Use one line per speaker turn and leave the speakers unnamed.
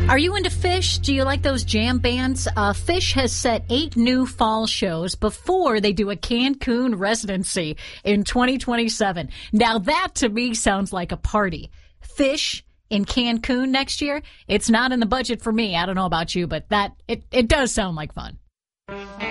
Are you into Phish? Do you like those jam bands? Phish has set 8 new fall shows before they do a Cancun residency in 2027. Now that to me sounds like a party. Phish in Cancun next year? It's not in the budget for me. I don't know about you, but it does sound like fun.